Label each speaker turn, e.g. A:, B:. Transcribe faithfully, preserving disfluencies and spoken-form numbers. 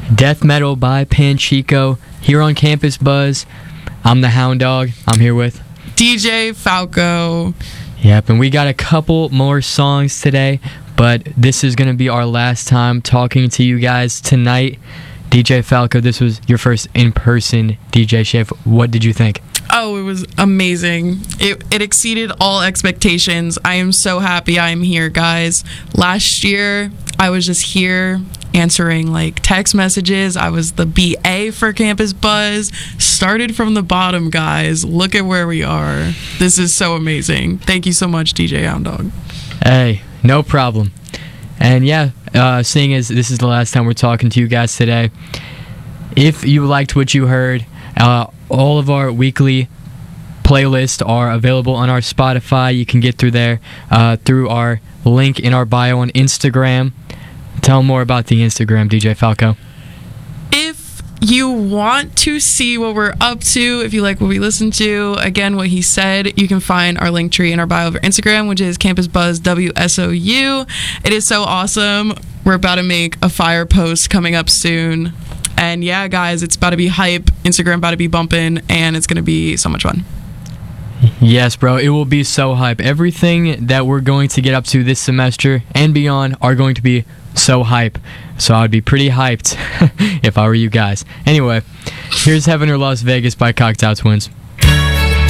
A: Death Metal by Panchico here on Campus Buzz. I'm the Hound Dog. I'm here with
B: D J Falco.
A: Yep, and we got a couple more songs today, but this is going to be our last time talking to you guys tonight. D J Falco, this was your first in-person D J shift. What did you think?
B: Oh, it was amazing. It it exceeded all expectations. I am so happy I'm here, guys. Last year, I was just here answering like text messages. I was the B A for Campus Buzz. Started from the bottom, guys. Look at where we are. This is so amazing. Thank you so much, D J Hound Dog.
A: Hey, no problem. And yeah, uh, seeing as this is the last time we're talking to you guys today, if you liked what you heard, uh, all of our weekly playlists are available on our Spotify. You can get through there uh, through our link in our bio on Instagram. Tell more about the Instagram, D J Falco.
B: If you want to see what we're up to, if you like what we listen to, again, what he said, you can find our link tree in our bio of our Instagram, which is Campus Buzz W S O U. It is so awesome. We're about to make a fire post coming up soon. And yeah, guys, it's about to be hype. Instagram about to be bumping, and it's going to be so much fun.
A: Yes, bro, it will be so hype. Everything that we're going to get up to this semester and beyond are going to be so hype. So I would be pretty hyped if I were you guys. Anyway, here's Heaven or Las Vegas by Cocktail Twins.